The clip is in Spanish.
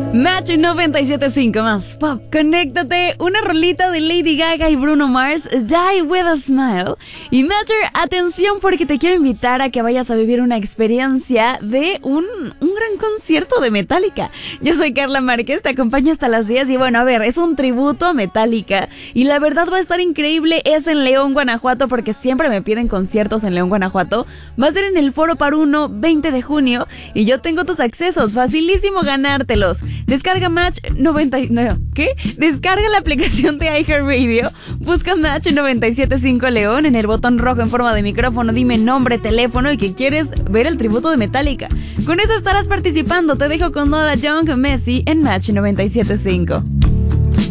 Match 97.5 más pop. Conéctate, una rolita de Lady Gaga y Bruno Mars, Die With A Smile. Y Matter, atención porque te quiero invitar a que vayas a vivir una experiencia de un gran concierto de Metallica. Yo soy Carla Márquez, te acompaño hasta las 10 y bueno, a ver, es un tributo a Metallica y la verdad va a estar increíble. Es en León, Guanajuato, porque siempre me piden conciertos en León, Guanajuato. Va a ser en el Foro Paruno, 20 de junio y yo tengo tus accesos, facilísimo ganártelos. Descarga Match 99. ¿Qué? Descarga la aplicación de iHeartRadio. Busca Match 97.5 León en el botón rojo en forma de micrófono. Dime nombre, teléfono y que quieres ver el tributo de Metallica. Con eso estarás participando. Te dejo con Noah Young, Messi en Match 97.5.